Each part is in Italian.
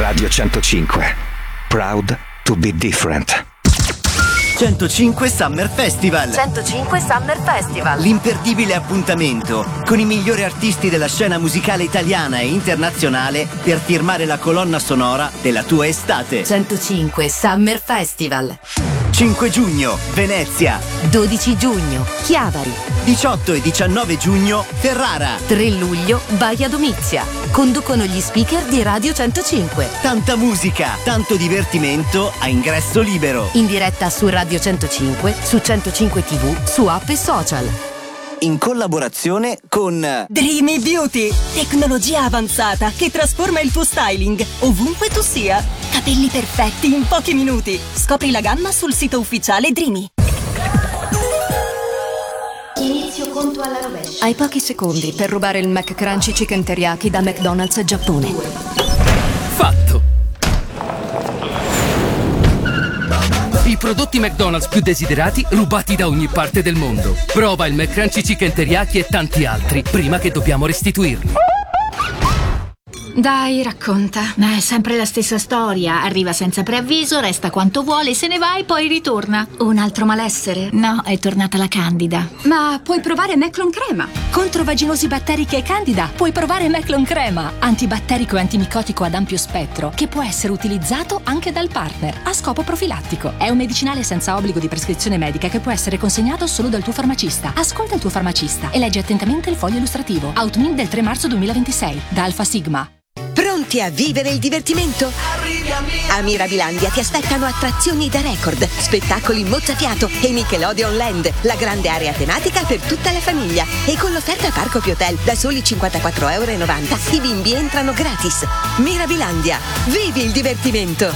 Radio 105. Proud to be different. 105 Summer Festival. 105 Summer Festival. L'imperdibile appuntamento con i migliori artisti della scena musicale italiana e internazionale per firmare la colonna sonora della tua estate. 105 Summer Festival. 5 giugno, Venezia. 12 giugno, Chiavari. 18 e 19 giugno, Ferrara. 3 luglio, Baia Domizia. Conducono gli speaker di Radio 105. Tanta musica, tanto divertimento a ingresso libero. In diretta su Radio 105, su 105 TV, su app e social. In collaborazione con Dreamy Beauty, tecnologia avanzata che trasforma il tuo styling ovunque tu sia. Capelli perfetti in pochi minuti. Scopri la gamma sul sito ufficiale Dreamy. Inizio conto alla rovescia. Hai pochi secondi per rubare il McCrunchy Chicken Teriyaki da McDonald's Giappone. Fatto! I prodotti McDonald's più desiderati rubati da ogni parte del mondo. Prova il McCrunchy Chicken Teriyaki e tanti altri prima che dobbiamo restituirli. Dai, racconta. Ma è sempre la stessa storia. Arriva senza preavviso, resta quanto vuole, se ne va e poi ritorna. Un altro malessere? No, è tornata la Candida. Ma puoi provare Meclon Crema. Contro vaginosi batteriche e Candida puoi provare Meclon Crema. Antibatterico e antimicotico ad ampio spettro che può essere utilizzato anche dal partner a scopo profilattico. È un medicinale senza obbligo di prescrizione medica che può essere consegnato solo dal tuo farmacista. Ascolta il tuo farmacista e leggi attentamente il foglio illustrativo. Outmin del 3 marzo 2026 da Alfa Sigma. Pronti a vivere il divertimento? A Mirabilandia ti aspettano attrazioni da record, spettacoli mozzafiato e Nickelodeon Land, la grande area tematica per tutta la famiglia. E con l'offerta Parco Più Hotel da soli €54,90 i bimbi entrano gratis. Mirabilandia, vivi il divertimento!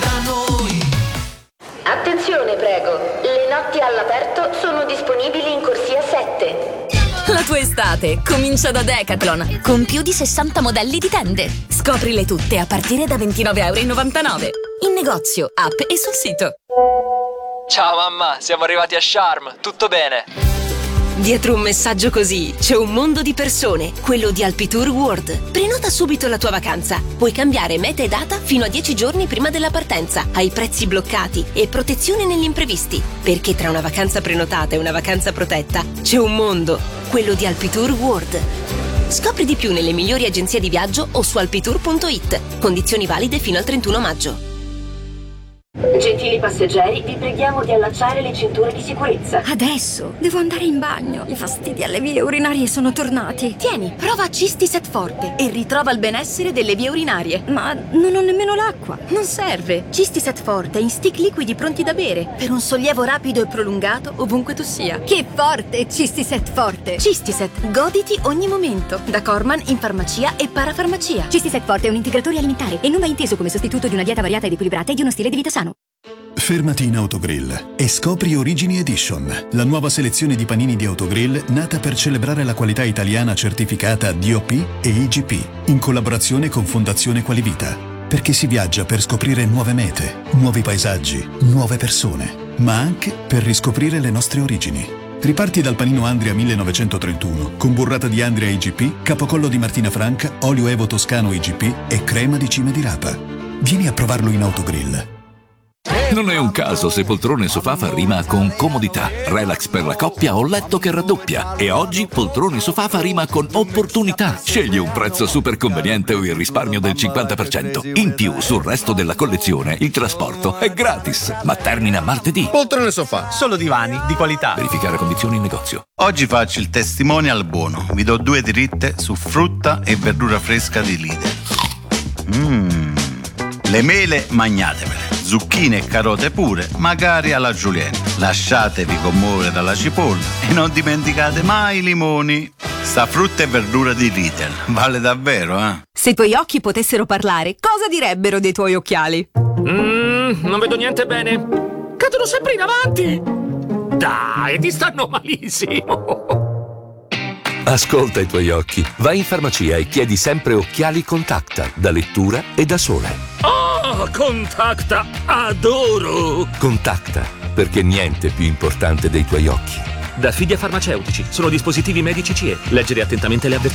Attenzione, prego. Le notti all'aperto sono disponibili in corsia 7. La tua estate comincia da Decathlon, con più di 60 modelli di tende. Scoprile tutte a partire da €29,99. In negozio, app e sul sito. Ciao mamma, siamo arrivati a Sharm, tutto bene? Dietro un messaggio così c'è un mondo di persone, quello di Alpitour World. Prenota subito la tua vacanza. Puoi cambiare meta e data fino a 10 giorni prima della partenza, hai prezzi bloccati e protezione negli imprevisti. Perché tra una vacanza prenotata e una vacanza protetta c'è un mondo, quello di Alpitour World. Scopri di più nelle migliori agenzie di viaggio o su alpitour.it. Condizioni valide fino al 31 maggio. Gentili passeggeri, vi preghiamo di allacciare le cinture di sicurezza. Adesso devo andare in bagno. I fastidi alle vie urinarie sono tornati. Tieni, prova Cistiset Forte e ritrova il benessere delle vie urinarie. Ma non ho nemmeno l'acqua. Non serve. Cistiset Forte in stick liquidi pronti da bere per un sollievo rapido e prolungato ovunque tu sia. Che forte, Cistiset Forte. Cistiset, goditi ogni momento. Da Corman in farmacia e parafarmacia. Cistiset Forte è un integratore alimentare e non va inteso come sostituto di una dieta variata ed equilibrata e di uno stile di vita sano. Fermati in Autogrill e scopri Origini Edition, la nuova selezione di panini di Autogrill nata per celebrare la qualità italiana certificata DOP e IGP, in collaborazione con Fondazione Qualivita. Perché si viaggia per scoprire nuove mete, nuovi paesaggi, nuove persone, ma anche per riscoprire le nostre origini. Riparti dal panino Andria 1931, con burrata di Andria IGP, capocollo di Martina Franca, olio Evo Toscano IGP e crema di cime di rapa. Vieni a provarlo in Autogrill. Non è un caso se poltrone sofà fa rima con comodità, relax per la coppia o letto che raddoppia. E oggi poltrone sofà fa rima con opportunità. Scegli un prezzo super conveniente o il risparmio del 50%. In più, sul resto della collezione, il trasporto è gratis. Ma termina martedì. Poltrone sofà, solo divani di qualità. Verificare condizioni in negozio. Oggi faccio il testimonial buono. Vi do 2 dritte su frutta e verdura fresca di Lidl. Le mele magnatevele. Zucchine e carote pure, magari alla julienne. Lasciatevi commuovere dalla cipolla e non dimenticate mai i limoni. Sta frutta e verdura di Lidl vale davvero, eh? Se i tuoi occhi potessero parlare, cosa direbbero dei tuoi occhiali? Non vedo niente bene. Cadono sempre in avanti. Dai, ti stanno malissimo. Ascolta i tuoi occhi. Vai in farmacia e chiedi sempre occhiali Contacta, da lettura e da sole. Oh, Contacta, adoro! Contacta, perché niente è più importante dei tuoi occhi. Da Fidia Farmaceutici, sono dispositivi medici CE. Leggere attentamente le avvertenze.